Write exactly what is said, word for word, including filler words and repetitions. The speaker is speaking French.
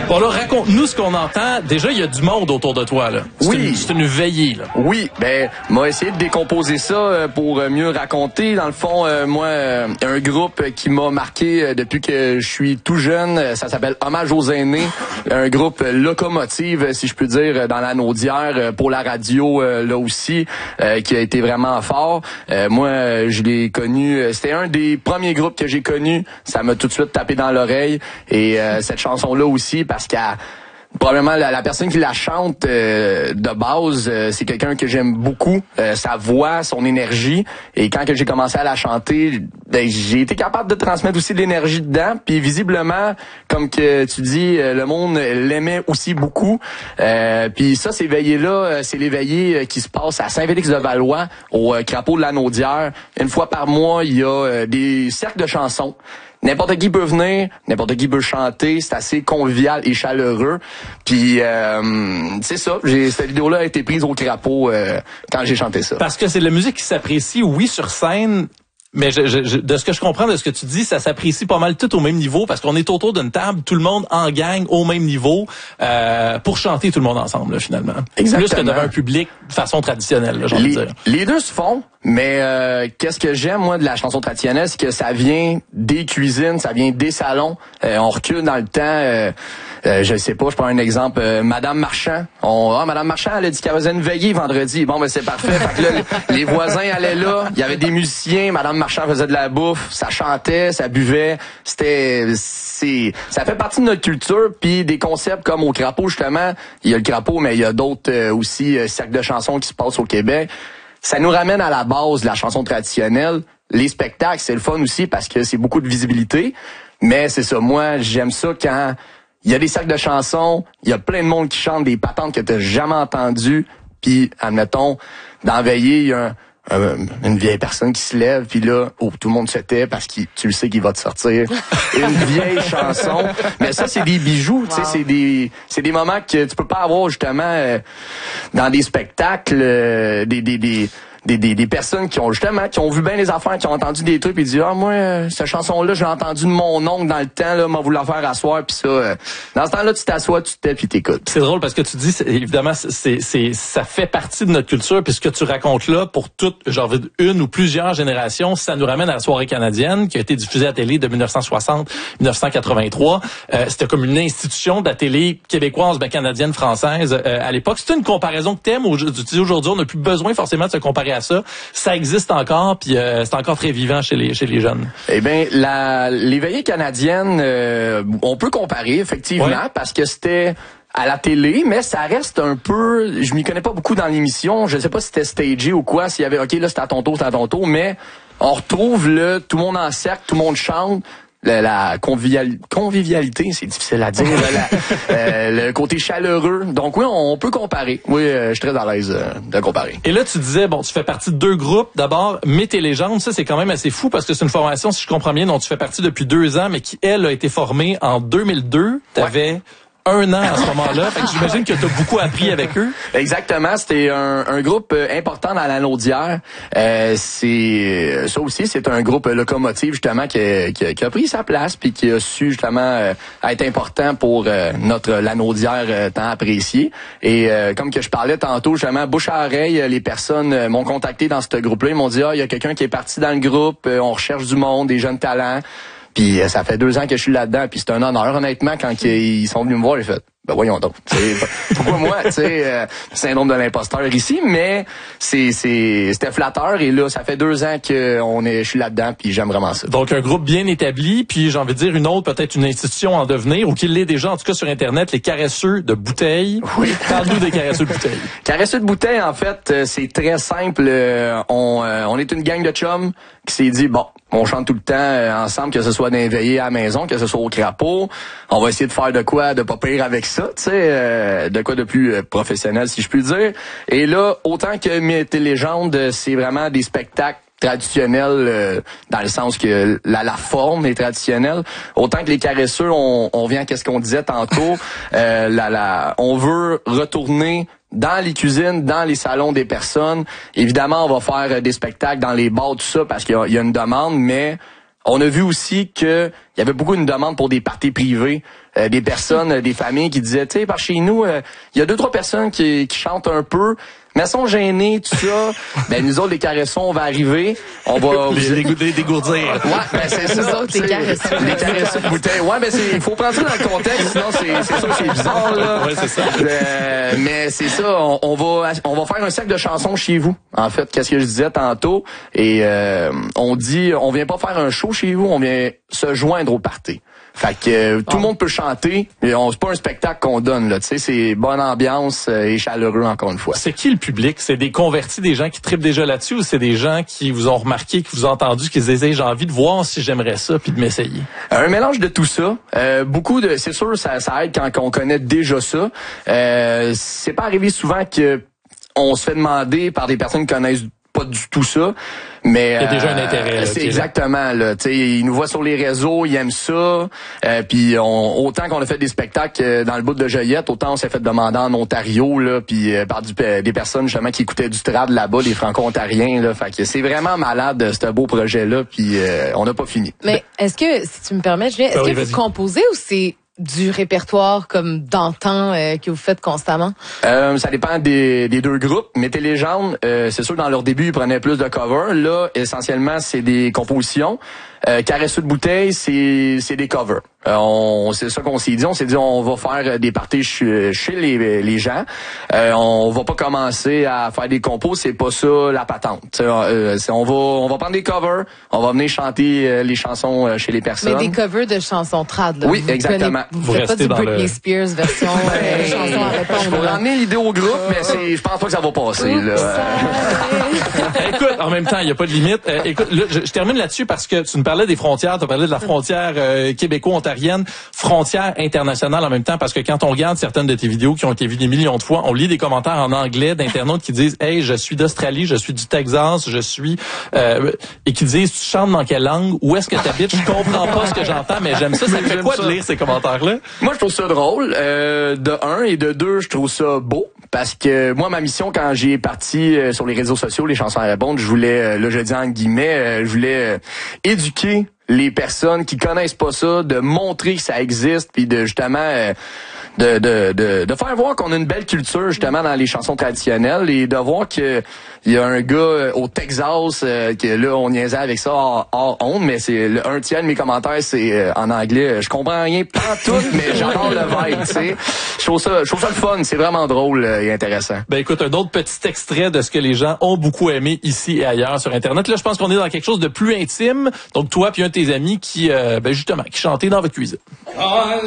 Bon, là, raconte-nous ce qu'on entend. Déjà, il y a du monde autour de toi, là. C'est oui. Une, c'est une veillée, là. Oui. Ben, moi, essayer de décomposer ça pour mieux raconter. Dans le fond, euh, moi, euh, un groupe qui m'a marqué depuis que je suis tout jeune, ça s'appelle Hommage aux aînés. Un groupe locomotive, si je peux dire, dans la Naudière, pour la radio, euh, là aussi, euh, qui a été vraiment fort. Euh, moi, je l'ai connu, c'était un des premiers groupes que j'ai connu. Ça m'a tout de suite tapé dans l'oreille. Et euh, cette chanson-là aussi, parce qu'à probablement la, la personne qui la chante euh, de base, euh, c'est quelqu'un que j'aime beaucoup, euh, sa voix, son énergie. Et quand que j'ai commencé à la chanter, ben, j'ai été capable de transmettre aussi de l'énergie dedans. Puis visiblement, comme que tu dis, euh, le monde l'aimait aussi beaucoup. Euh, puis ça, ces veillées-là, euh, c'est les veillées qui se passent à Saint-Félix-de-Valois, au euh, crapaud de la Naudière. Une fois par mois, il y a euh, des cercles de chansons. N'importe qui peut venir, n'importe qui peut chanter, c'est assez convivial et chaleureux. Puis euh, c'est ça, j'ai cette vidéo-là a été prise au crapaud euh, quand j'ai chanté ça. Parce que c'est de la musique qui s'apprécie, oui, sur scène. Mais je, je, je, de ce que je comprends de ce que tu dis, ça s'apprécie pas mal tout au même niveau parce qu'on est autour d'une table, tout le monde en gang au même niveau euh, pour chanter tout le monde ensemble là, finalement. Exactement. Plus que devant un public de façon traditionnelle, là, j'ai envie de dire. Les deux se font, mais euh, qu'est-ce que j'aime moi de la chanson traditionnelle, c'est que ça vient des cuisines, ça vient des salons. Euh, on recule dans le temps. Euh, Euh, je sais pas, je prends un exemple. Euh, Madame Marchand. On, ah, Madame Marchand, elle a dit qu'elle faisait une veillée vendredi. Bon, ben c'est parfait. Fait que là, les, les voisins allaient là. Il y avait des musiciens. Madame Marchand faisait de la bouffe. Ça chantait, ça buvait. C'était, c'est, ça fait partie de notre culture. Puis des concepts comme au crapaud, justement. Il y a le crapaud, mais il y a d'autres euh, aussi euh, cercles de chansons qui se passent au Québec. Ça nous ramène à la base de la chanson traditionnelle. Les spectacles, c'est le fun aussi parce que c'est beaucoup de visibilité. Mais c'est ça. Moi, j'aime ça quand il y a des cercles de chansons, il y a plein de monde qui chante des patentes que t'as jamais entendues, puis admettons, dans la veillée, il y a un, un, une vieille personne qui se lève, puis là, oh, tout le monde se tait parce que tu le sais qu'il va te sortir une vieille chanson. Mais ça, c'est des bijoux, tu sais, wow. c'est des c'est des moments que tu peux pas avoir justement euh, dans des spectacles, euh, des des des Des, des, des personnes qui ont justement, qui ont vu bien les affaires, qui ont entendu des trucs, puis ils disent, ah, moi, euh, cette chanson-là, je l'ai entendue de mon oncle dans le temps, là, m'a voulu la faire asseoir, puis ça, euh, dans ce temps-là, tu t'assois, tu te tais, puis t'écoutes. C'est drôle parce que tu dis, c'est, évidemment, c'est, c'est, ça fait partie de notre culture, puis ce que tu racontes là, pour toute, genre, une ou plusieurs générations, ça nous ramène à la soirée canadienne, qui a été diffusée à la télé de dix-neuf cent soixante à dix-neuf cent quatre-vingt-trois. Euh, c'était comme une institution de la télé québécoise, ben, canadienne, française, euh, à l'époque. C'est une comparaison que t'aimes, aujourd'hui, on n'a plus besoin forcément de se comparer à ça. Ça existe encore, puis euh, c'est encore très vivant chez les chez les jeunes. Eh bien, la les veillées canadiennes, euh, on peut comparer effectivement, ouais. Parce que c'était à la télé, mais ça reste un peu, je m'y connais pas beaucoup dans l'émission, je sais pas si c'était stagé ou quoi, s'il y avait, ok, là c'est à ton tour, c'est à ton tour, mais on retrouve le tout le monde en cercle, tout le monde chante. La, la convivial, convivialité, c'est difficile à dire, la, euh, le côté chaleureux. Donc oui, on peut comparer. Oui, euh, je suis très à l'aise euh, de comparer. Et là, tu disais, bon, tu fais partie de deux groupes. D'abord, Mété Légende, ça c'est quand même assez fou parce que c'est une formation, si je comprends bien, dont tu fais partie depuis deux ans, mais qui, elle, a été formée en deux mille deux. T'avais... Ouais. Un an à ce moment-là. Fait que j'imagine que tu as beaucoup appris avec eux. Exactement. C'était un, un groupe important dans la Naudière. Euh, c'est ça aussi, c'est un groupe locomotive justement qui a, qui a, qui a pris sa place puis qui a su justement euh, être important pour euh, notre la Naudière euh, tant appréciée. Et euh, comme que je parlais tantôt, justement, bouche à oreille, les personnes euh, m'ont contacté dans ce groupe-là. Ils m'ont dit, ah, il y a quelqu'un qui est parti dans le groupe, euh, on recherche du monde, des jeunes talents. Puis ça fait deux ans que je suis là-dedans, puis c'est un honneur, honnêtement, quand ils sont venus me voir, j'ai fait, ben voyons donc, pourquoi moi, tu sais, euh, syndrome de l'imposteur ici, mais c'est c'est c'était flatteur, et là, ça fait deux ans que on est, je suis là-dedans, puis j'aime vraiment ça. Donc un groupe bien établi, puis j'ai envie de dire une autre, peut-être une institution en devenir, ou qu'il l'est déjà, en tout cas sur Internet, les caresseux de bouteilles. Oui. Parle-nous des caresseux de bouteilles. Caresseux de bouteilles, en fait, c'est très simple. On, on est une gang de chums qui s'est dit, bon, on chante tout le temps euh, ensemble, que ce soit dans les veillées à la maison, que ce soit au crapaud. On va essayer de faire de quoi de pas pire avec ça, tu sais, euh, de quoi de plus euh, professionnel, si je puis dire. Et là, autant que Mété Légende, c'est vraiment des spectacles traditionnels euh, dans le sens que la, la forme est traditionnelle. Autant que les caresseux, on, on vient à ce qu'on disait tantôt, euh, la, la, on veut retourner dans les cuisines, dans les salons des personnes. Évidemment, on va faire des spectacles dans les bars, tout ça, parce qu'il y a, il y a une demande, mais On a vu aussi que il y avait beaucoup une demande pour des parties privées, euh, des personnes, euh, des familles qui disaient, tu sais, par chez nous, il euh, y a deux trois personnes qui, qui chantent un peu, mais elles sont gênées, tout ça. Ben nous autres, les caressons, on va arriver, on va les, les, les dégourdir. Ouais, ben c'est ça. Autres, les caressons. Les caressons de bouteille. Ouais, ben c'est, il faut prendre ça dans le contexte, sinon c'est, c'est sûr, c'est bizarre là. Ouais, c'est ça. Euh, mais c'est ça, on, on va, on va faire un cercle de chansons chez vous. En fait, qu'est-ce que je disais tantôt, et euh, on dit, on vient pas faire un show chez vous, on vient se joindre au party. Fait que euh, tout le monde peut chanter, mais on c'est pas un spectacle qu'on donne là, tu sais, c'est bonne ambiance euh, et chaleureux encore une fois. C'est qui le public? C'est des convertis, des gens qui trippent déjà là-dessus, ou c'est des gens qui vous ont remarqué, qui vous ont entendu, qui se disaient j'ai envie de voir si j'aimerais ça puis de m'essayer? Un mélange de tout ça. Euh, beaucoup de, c'est sûr, ça, ça aide quand, quand on connaît déjà ça. Euh, c'est pas arrivé souvent que on se fait demander par des personnes qui connaissent pas du tout ça, mais il y a déjà un intérêt. Euh, là, c'est exactement là. Tu sais, ils nous voient sur les réseaux, ils aiment ça. Euh, puis on, autant qu'on a fait des spectacles dans le bout de Joliette, autant on s'est fait demander en Ontario là, puis euh, par du, des personnes justement qui écoutaient du trad là-bas, des Franco-ontariens là. Fait que c'est vraiment malade ce beau projet là. Puis euh, on n'a pas fini. Mais est-ce que, si tu me permets, Julien, est-ce ben oui, que vas-y. vous composez ou c'est du répertoire comme d'antan euh, que vous faites constamment? Euh, ça dépend des, des deux groupes. Mais Télégenres, euh, c'est sûr dans leur début, ils prenaient plus de covers. Là, essentiellement, c'est des compositions. Euh, Caresseux de bouteille, c'est c'est des covers. Euh, on, c'est ça qu'on s'est dit. On s'est dit on va faire des parties chez, chez les, les gens. Euh, on va pas commencer à faire des compos, c'est pas ça la patente. Euh, c'est, on va on va prendre des covers, on va venir chanter euh, les chansons euh, chez les personnes. Mais des covers de chansons trad, là. Oui, vous exactement. Vous, Vous faites pas restez du dans Britney le- Spears version euh, chanson à Je répondre. pourrais là. emmener l'idée au groupe, mais c'est, je pense pas que ça va passer. Là. Écoute, en même temps, il n'y a pas de limite. Euh, écoute, là, je, je termine là-dessus parce que tu nous parlais des frontières, tu as parlé de la frontière euh, québéco-ontarienne, frontière internationale en même temps, parce que quand on regarde certaines de tes vidéos qui ont été vues des millions de fois, on lit des commentaires en anglais d'internautes qui disent « Hey, je suis d'Australie, je suis du Texas, je suis... Euh, » et qui disent « Tu chantes dans quelle langue? Où est-ce que tu habites? Je comprends pas ce que j'entends, mais j'aime ça. » Ça te fait quoi de lire ces commentaires-là? Moi, je trouve ça drôle, euh, de un, et de deux, je trouve ça beau. Parce que moi, ma mission, quand j'ai parti euh, sur les réseaux sociaux, les chansons à répondre, je voulais, euh, là je dis en guillemets, euh, je voulais euh, éduquer les personnes qui connaissent pas ça, de montrer que ça existe, puis de justement euh, de, de, de, de faire voir qu'on a une belle culture justement dans les chansons traditionnelles, et de voir que il y a un gars euh, au Texas euh, que là on niaisait avec ça hors, hors honte, mais c'est le, un tiers de mes commentaires c'est euh, en anglais. Je comprends rien pas tout, mais j'adore le vibe, tu sais. Je trouve ça, je trouve ça le fun, c'est vraiment drôle euh, et intéressant. Ben écoute, un autre petit extrait de ce que les gens ont beaucoup aimé ici et ailleurs sur Internet. Là, je pense qu'on est dans quelque chose de plus intime. Donc toi puis un de tes amis qui, euh, ben justement, qui chantait dans votre cuisine. Ah,